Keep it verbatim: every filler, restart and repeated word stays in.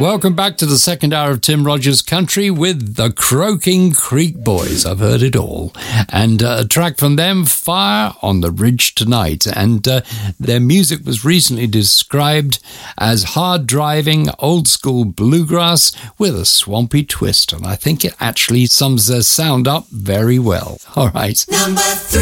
Welcome back to the second hour of Tim Rogers Country with the Croaking Creek Boys. I've heard it all. And uh, a track from them, Fire on the Ridge Tonight. And uh, their music was recently described as hard-driving, old-school bluegrass with a swampy twist. And I think it actually sums their sound up very well. All right. Number three.